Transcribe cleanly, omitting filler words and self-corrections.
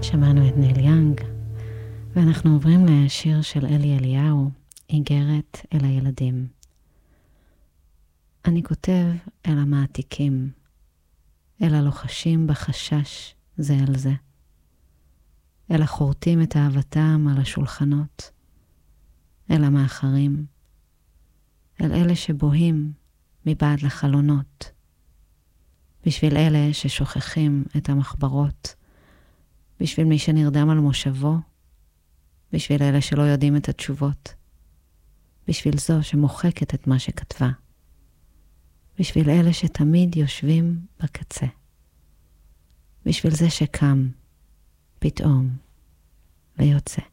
שמענו את ניל יאנג, ואנחנו עוברים לשיר של אלי אליהו, איגרת אל הילדים. אני כותב אל המעתיקים, אל הלוחשים בחשש זה על זה, אל החורטים את אהבתם על השולחנות, אל המאחרים, אל אלה שבוהים מבעד לחלונות, בשביל אלה ששוכחים את המחברות, בשביל מי שנרדם על מושבו, בשביל אלה שלא יודעים את התשובות, בשביל זו שמוחקת את מה שכתבה, בשביל אלה שתמיד יושבים בקצה, בשביל זה שקם פתאום ויוצא.